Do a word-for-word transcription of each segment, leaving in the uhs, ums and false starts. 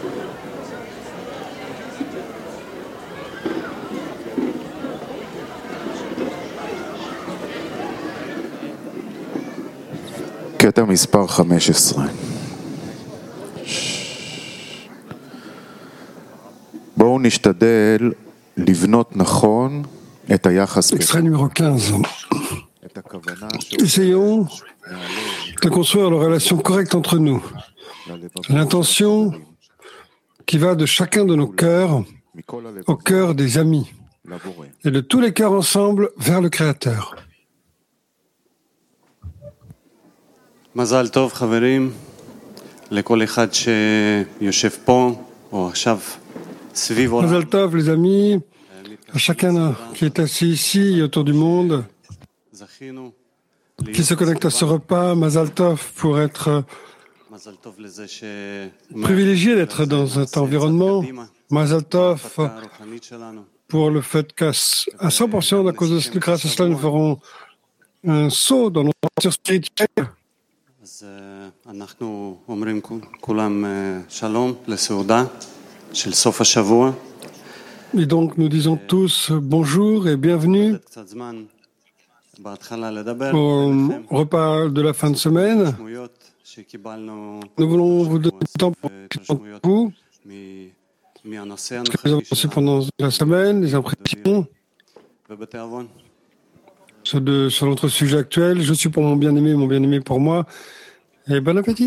קטע מספר חמש עשרה. בואו נשתדל לבנות נכון את היחס Extrait numéro quinze. Essayons de construire la relation correcte entre nous. L'intention qui va de chacun de nos cœurs au cœur des amis et de tous les cœurs ensemble vers le Créateur. מזל טוב חברים לכל אחד שיושב פה או עכשיו סביב עולם. Mazal tov les amis, à chacun qui est assis ici et autour du monde, qui se connecte à ce repas. Mazal tov pour être privilégié d'être dans cet environnement. Mazal tov pour le fait qu'à cent pour cent à cause de grâce à cela nous ferons un saut dans notre nature spirituelle. אז אנחנו אומרים כולם שלום לסעודה של סוף השבוע. Et donc nous disons tous bonjour et bienvenue au repas de la fin de semaine. Nous voulons vous donner du temps pour vous, ce que nous avons reçu pendant la semaine, les impressions sur, de, sur notre sujet actuel. Je suis pour mon bien-aimé, mon bien-aimé pour moi. Et bon appétit.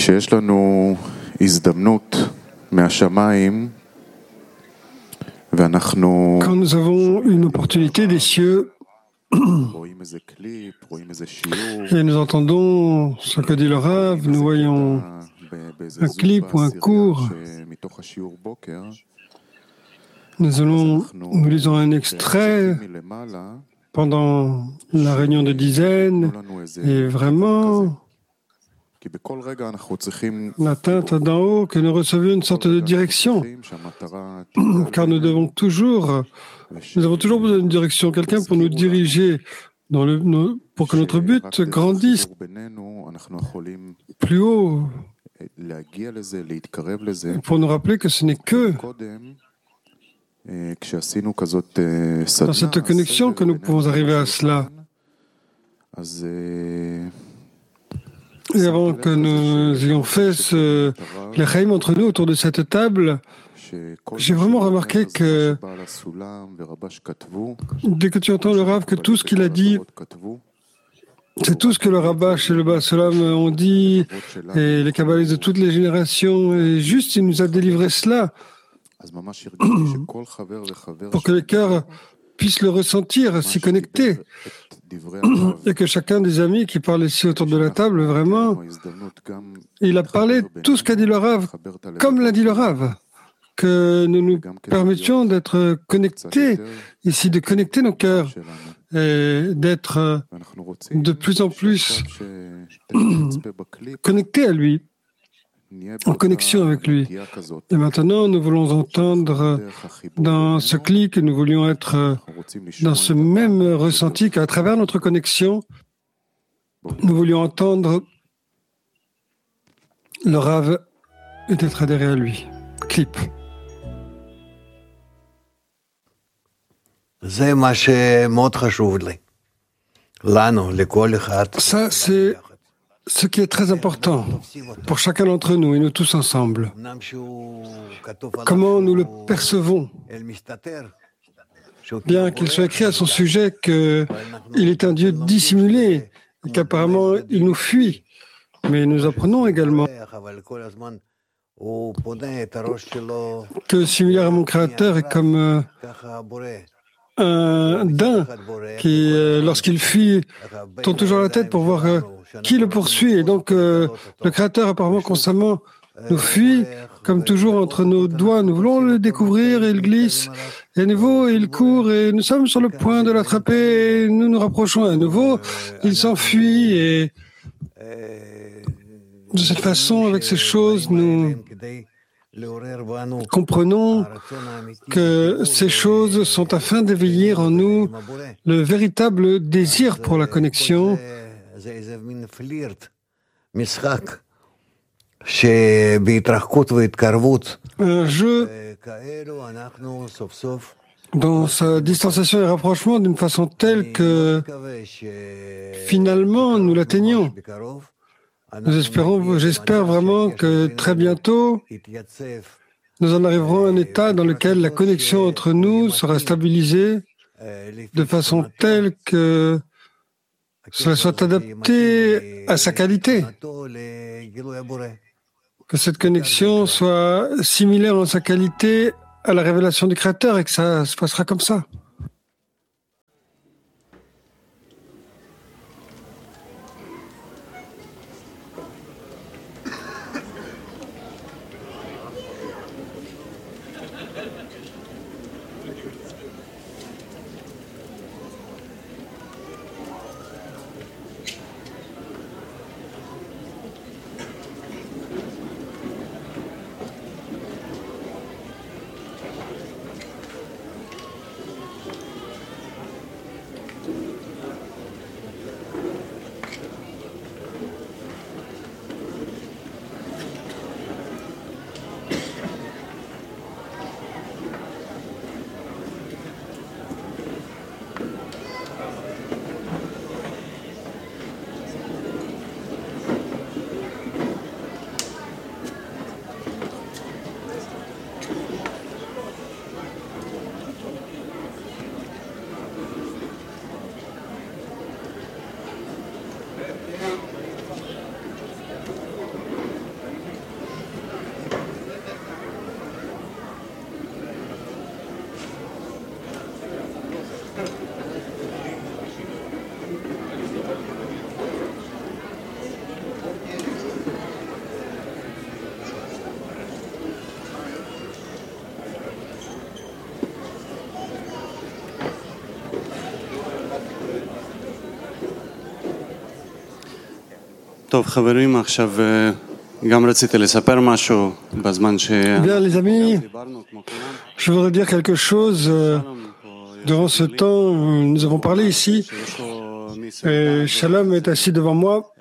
כשיש לנו הזדמנות מהשמיים ואנחנו Quand nous avons une opportunité des cieux רואים איזה קליפ, רואים איזה שיעור, et nous entendons ce que dit le Rav, nous voyons un clip ou un cours, שמתוך השיעור בוקר, nous allons, nous lisons un extrait pendant la réunion de dizaines et vraiment l'atteinte d'en haut, que nous recevions une sorte de direction, car nous devons toujours, nous avons toujours besoin d'une direction, quelqu'un pour nous diriger, dans le, pour que notre but grandisse plus haut, pour nous rappeler que ce n'est que dans cette connexion que nous pouvons arriver à cela. Et avant que nous ayons fait ce, les chaim entre nous autour de cette table, j'ai vraiment remarqué que dès que tu entends le Rav, que tout ce qu'il a dit, c'est tout ce que le Rabash et le Bas Olam ont dit, et les kabbalistes de toutes les générations, et juste il nous a délivré cela, pour que les cœurs puissent le ressentir, s'y connecter, et que chacun des amis qui parle ici autour de la table, vraiment, il a parlé tout ce qu'a dit le Rav, comme l'a dit le Rav, que nous nous permettions d'être connectés, ici, de connecter nos cœurs, et d'être de plus en plus connectés à lui, en connexion avec lui. Et maintenant, nous voulons entendre dans ce clic, nous voulions être dans ce même ressenti qu'à travers notre connexion, nous voulions entendre le Rav et d'être adhéré à lui. Clip. Ça, c'est ce qui est très important pour chacun d'entre nous et nous tous ensemble. Comment nous le percevons, bien qu'il soit écrit à son sujet qu'il est un Dieu dissimulé et qu'apparemment il nous fuit. Mais nous apprenons également que similaire à mon Créateur est comme euh, un daim qui, euh, lorsqu'il fuit, tourne toujours la tête pour voir euh, qui le poursuit. Et donc, euh, le Créateur, apparemment, constamment nous fuit, comme toujours, entre nos doigts. Nous voulons le découvrir et il glisse. Et à nouveau, il court et nous sommes sur le point de l'attraper et nous nous rapprochons. Et à nouveau, il s'enfuit. Et de cette façon, avec ces choses, nous comprenons que ces choses sont afin d'éveiller en nous le véritable désir pour la connexion. Un jeu dans sa distanciation et rapprochement d'une façon telle que finalement nous l'atteignons. Nous espérons, j'espère vraiment que très bientôt, nous en arriverons à un état dans lequel la connexion entre nous sera stabilisée de façon telle que cela soit adapté à sa qualité, que cette connexion soit similaire en sa qualité à la révélation du Créateur et que ça se passera comme ça. טוב, חברים, עכשיו גם רציתי לספר משהו בזמן ש... Bien, les amis, je voudrais dire quelque chose. Durant ce temps, nous avons parlé ici. Et Shalom est assis devant moi.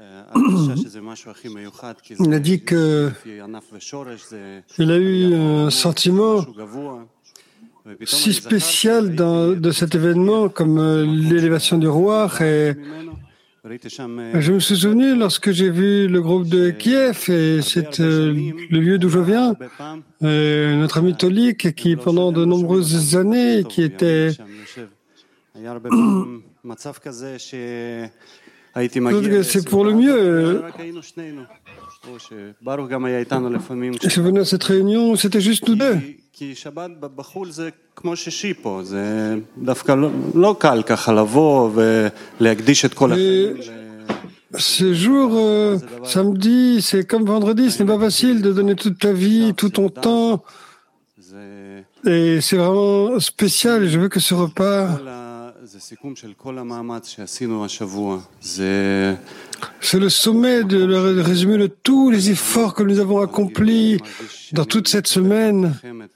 Il a dit que il a eu un sentiment si spécial dans, de cet événement comme l'élévation du roi. Et je me suis souvenu lorsque j'ai vu le groupe de Kiev, et c'est euh, le lieu d'où je viens, et notre ami Tolik, qui pendant de nombreuses années, qui était c'est pour le mieux. Je suis venu à cette réunion, c'était juste nous deux. Et ce jour, euh, samedi, c'est comme vendredi, ce n'est pas facile de donner toute ta vie, tout ton temps. Et c'est vraiment spécial, je veux que ce repas... C'est le sommet de le résumé de tous les efforts que nous avons accomplis dans toute cette semaine,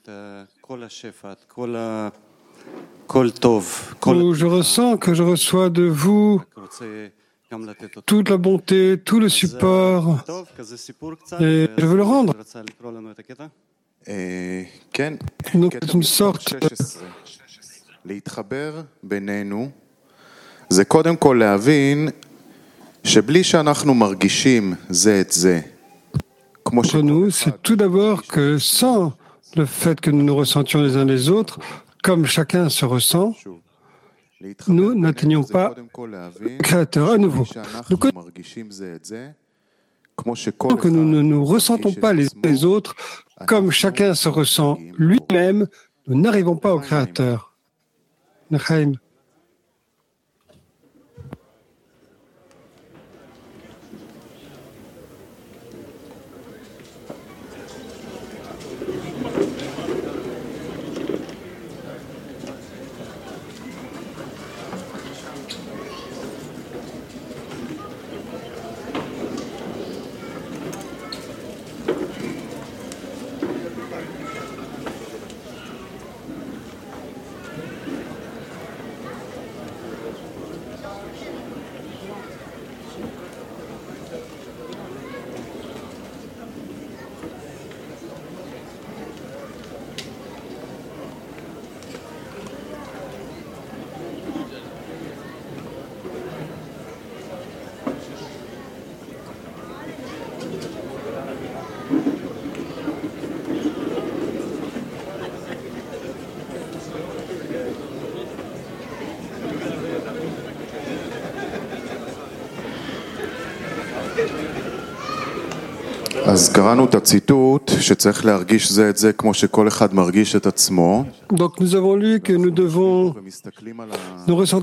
où je ressens que je reçois de vous toute la bonté, tout le support, et je veux le rendre. Donc c'est une sorte להתחבר בינינו זה קודם כל להבין שבלי שאנחנו מרגישים זה את זה כמו Pour nous, c'est tout d'abord que sans le fait que nous nous ressentions les uns les autres, comme chacun se ressent, nous n'atteignons pas le Créateur à nouveau. Nous connaissons que nous ne nous ressentons pas les uns les autres, comme chacun se ressent lui-même, nous n'arrivons pas au Créateur. Nachaim. אז קראנו את הציטוט שצריך להרגיש זה את זה כמו שכל אחד מרגיש את עצמו. Donc nous avons lu que nous devons nous ressentir